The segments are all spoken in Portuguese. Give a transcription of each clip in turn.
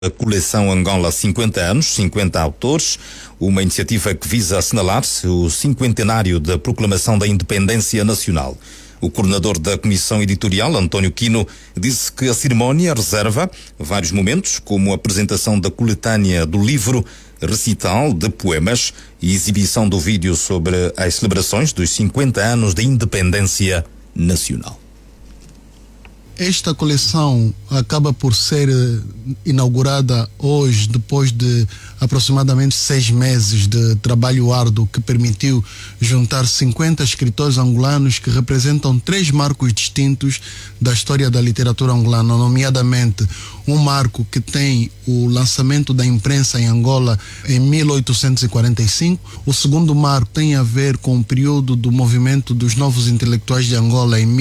A coleção Angola 50 anos, 50 autores, uma iniciativa que visa assinalar-se o cinquentenário da proclamação da independência nacional. O coordenador da Comissão Editorial, António Quino, disse que a cerimónia reserva vários momentos, como a apresentação da coletânea do livro, recital de poemas e exibição do vídeo sobre as celebrações dos 50 anos da independência nacional. Esta coleção acaba por ser inaugurada hoje, depois de aproximadamente 6 meses de trabalho árduo que permitiu juntar 50 escritores angolanos que representam 3 marcos distintos da história da literatura angolana, nomeadamente um marco que tem o lançamento da imprensa em Angola em 1845, o segundo marco tem a ver com o período do movimento dos novos intelectuais de Angola em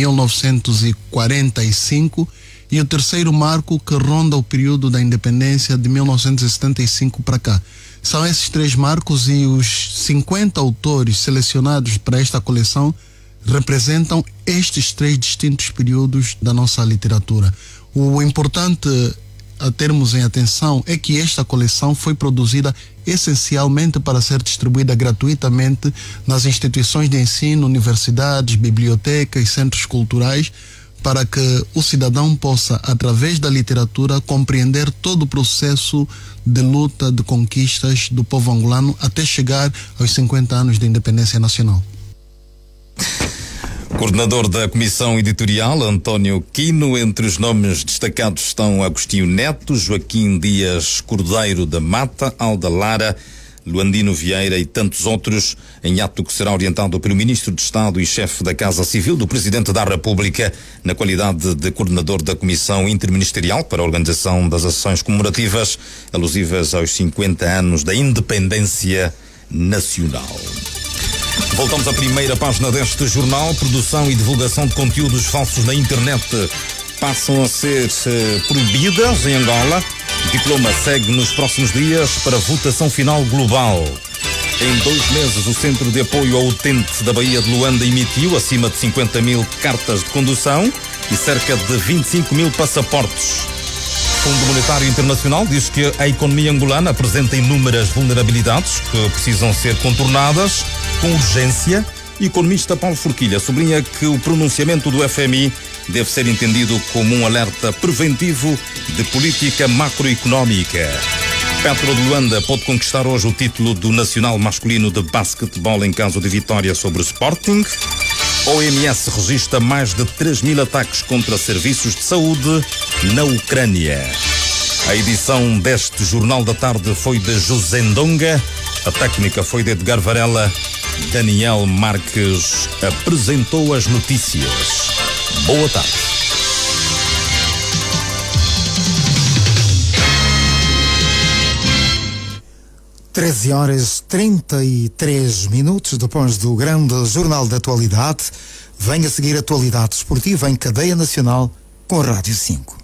1945, e o terceiro marco que ronda o período da independência de 1975 para cá. São esses 3 marcos, e os 50 autores selecionados para esta coleção representam estes 3 distintos períodos da nossa literatura. O importante a termos em atenção é que esta coleção foi produzida essencialmente para ser distribuída gratuitamente nas instituições de ensino, universidades, bibliotecas, centros culturais, para que o cidadão possa, através da literatura, compreender todo o processo de luta, de conquistas do povo angolano até chegar aos 50 anos de independência nacional. Coordenador da Comissão Editorial, António Quino. Entre os nomes destacados estão Agostinho Neto, Joaquim Dias Cordeiro da Mata, Alda Lara, Luandino Vieira e tantos outros, em ato que será orientado pelo Ministro de Estado e chefe da Casa Civil do Presidente da República, na qualidade de coordenador da Comissão Interministerial para a Organização das Ações Comemorativas alusivas aos 50 anos da Independência Nacional. Voltamos à primeira página deste jornal. Produção e divulgação de conteúdos falsos na internet passam a ser proibidas em Angola. O diploma segue nos próximos dias para votação final global. Em 2 meses, o Centro de Apoio ao Utente da Baía de Luanda emitiu acima de 50.000 cartas de condução e cerca de 25.000 passaportes. O Fundo Monetário Internacional diz que a economia angolana apresenta inúmeras vulnerabilidades que precisam ser contornadas com urgência. O economista Paulo Forquilha sublinha que o pronunciamento do FMI deve ser entendido como um alerta preventivo de política macroeconómica. Petro de Luanda pode conquistar hoje o título do Nacional Masculino de Basquetebol em caso de vitória sobre o Sporting. OMS registra mais de 3.000 ataques contra serviços de saúde na Ucrânia. A edição deste Jornal da Tarde foi de José Ndonga, a técnica foi de Edgar Varela. Daniel Marques apresentou as notícias. Boa tarde. Treze horas 33 minutos depois do grande Jornal da Atualidade. Venha seguir a atualidade esportiva em cadeia nacional com a Rádio 5.